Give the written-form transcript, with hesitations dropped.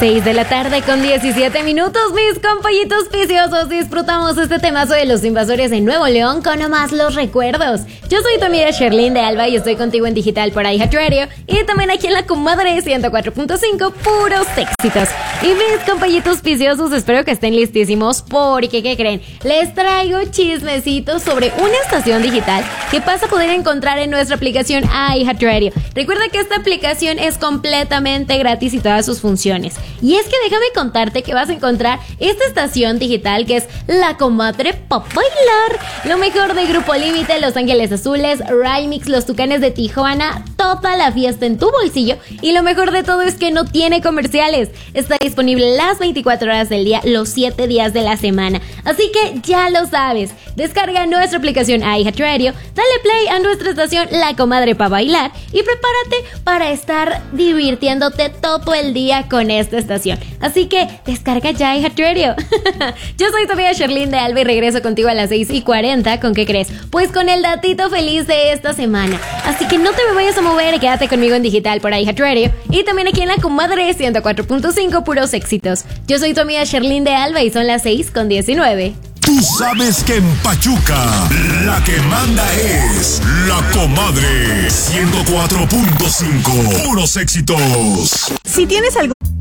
6 de la tarde con 17 minutos, mis compañitos viciosos. Disfrutamos este temazo de los invasores de Nuevo León con nomás los recuerdos. Yo soy tu amiga Sherlyn de Alba y estoy contigo en digital por iHeartRadio y también aquí en la comadre 104.5, puros éxitos. Y mis compañitos viciosos, espero que estén listísimos porque, ¿qué creen? Les traigo chismecitos sobre una estación digital que vas a poder encontrar en nuestra aplicación iHeartRadio. Recuerda que esta aplicación es completamente gratis y todas sus funciones. Y es que déjame contarte que vas a encontrar esta estación digital que es La Comadre pa' Bailar. Lo mejor de Grupo Límite, Los Ángeles Azules, Rymix, Los Tucanes de Tijuana, toda la fiesta en tu bolsillo. Y lo mejor de todo es que no tiene comerciales. Está disponible las 24 horas del día, los 7 días de la semana. Así que ya lo sabes. Descarga nuestra aplicación iHeartRadio, dale play a nuestra estación La Comadre pa' Bailar y prepárate para estar divirtiéndote todo el día con esta estación. Así que descarga ya iHeartRadio. Yo soy tu amiga Sherlyn de Alba y regreso contigo a las 6:40. ¿Con qué crees? Pues con el datito feliz de esta semana. Así que no te me vayas a mover, quédate conmigo en digital por iHeartRadio y también aquí en la comadre 104.5, puros éxitos. Yo soy tu amiga Sherlyn de Alba y son las 6:19. Tú sabes que en Pachuca la que manda es la comadre 104.5, puros éxitos. Si tienes algo...